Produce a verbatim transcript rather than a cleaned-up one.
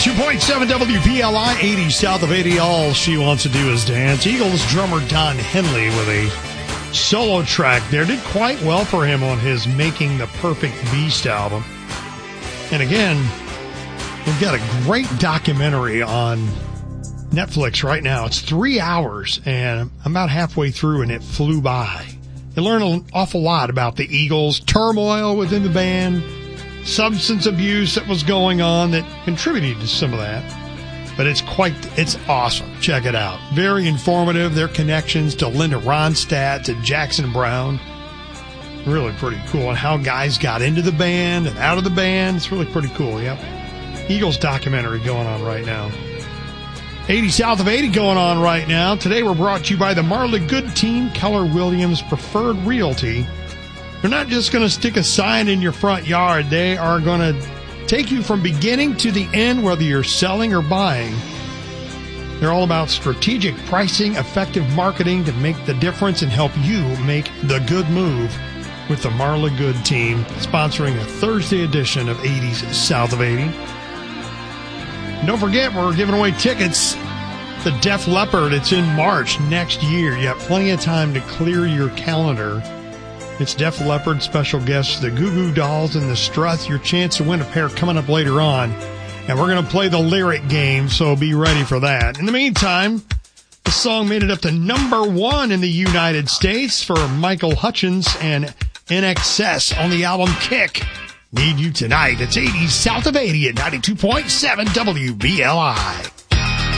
ninety-two point seven W B L I, eighty south of eighty. All she wants to do is dance. Eagles drummer Don Henley with a solo track there. Did quite well for him on his Making the Perfect Beast album. And again, we've got a great documentary on Netflix right now. It's three hours, and I'm about halfway through, and it flew by. You learn an awful lot about the Eagles, turmoil within the band, substance abuse that was going on that contributed to some of that. But it's quite, it's awesome. Check it out. Very informative. Their connections to Linda Ronstadt, to Jackson Browne. Really pretty cool. And how guys got into the band and out of the band. It's really pretty cool. Yep. Eagles documentary going on right now. eighty south of eighty going on right now. Today we're brought to you by the Marla Good Team, Keller Williams Preferred Realty. They're not just going to stick a sign in your front yard. They are going to take you from beginning to the end, whether you're selling or buying. They're all about strategic pricing, effective marketing to make the difference and help you make the good move with the Marla Good Team, sponsoring a Thursday edition of eighties south of eighty. Don't forget, we're giving away tickets to Def Leppard. It's in March next year. You have plenty of time to clear your calendar. It's Def Leppard, special guests, the Goo Goo Dolls and the Struts. Your chance to win a pair coming up later on. And we're going to play the lyric game, so be ready for that. In the meantime, the song made it up to number one in the United States for Michael Hutchence and N X S on the album Kick. Need You Tonight. It's eighty south of eighty at ninety-two point seven W B L I.